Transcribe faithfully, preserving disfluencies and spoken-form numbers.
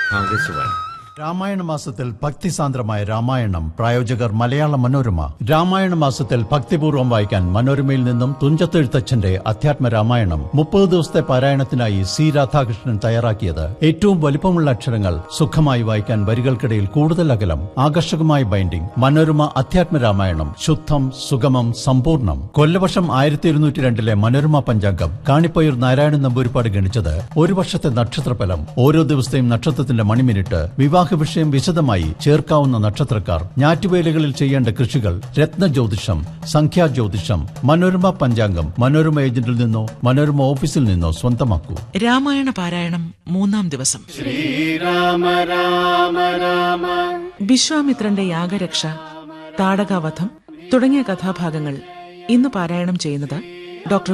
ആകാശവാണി. രാമായണ മാസത്തിൽ ഭക്തിസാന്ദ്രമായ രാമായണം. പ്രായോജകർ മലയാള മനോരമ. രാമായണ മാസത്തിൽ ഭക്തിപൂർവ്വം വായിക്കാൻ മനോരമയിൽ നിന്നും തുഞ്ചത്തെഴുത്തച്ഛന്റെ അധ്യാത്മ രാമായണം മുപ്പത് ദിവസത്തെ പാരായണത്തിനായി സി രാധാകൃഷ്ണൻ തയ്യാറാക്കിയത്. ഏറ്റവും വലിപ്പമുള്ള അക്ഷരങ്ങൾ, സുഖമായി വായിക്കാൻ വരികൾക്കിടയിൽ കൂടുതൽ അകലം, ആകർഷകമായ ബൈൻഡിംഗ്. മനോരമ അധ്യാത്മ രാമായണം. ശുദ്ധം, സുഗമം, സമ്പൂർണ്ണം. കൊല്ലവർഷം ആയിരത്തി ഇരുന്നൂറ്റി രണ്ടിലെ മനോരമ പഞ്ചാംഗം കാണിപ്പയ്യൂർ നാരായണൻ നമ്പൂരിപ്പാട് ഗണിച്ചത് ഒരു വർഷത്തെ നക്ഷത്രഫലം. ഓരോ ദിവസത്തെയും നക്ഷത്രത്തിന്റെ മണിമിനിറ്റ്, വിവാഹ വിഷയം വിശദമായി ചേർക്കാവുന്ന നക്ഷത്രക്കാർ, ഞാറ്റുവേലകളിൽ ചെയ്യേണ്ട കൃഷികൾ, രത്നജ്യോതിഷം, സംഖ്യാജ്യോതിഷം. മനോരമ പഞ്ചാംഗം മനോരമ ഏജന്റിൽ നിന്നോ മനോരമ ഓഫീസിൽ നിന്നോ സ്വന്തമാക്കൂ. രാമായണ പാരായണം മൂന്നാം ദിവസം. ശ്രീരാമ രാമ രാമ. വിശ്വാമിത്രന്റെ യാഗരക്ഷ, താടകാവധം തുടങ്ങിയ കഥാഭാഗങ്ങൾ ഇന്ന് പാരായണം ചെയ്യുന്നത് ഡോക്ടർ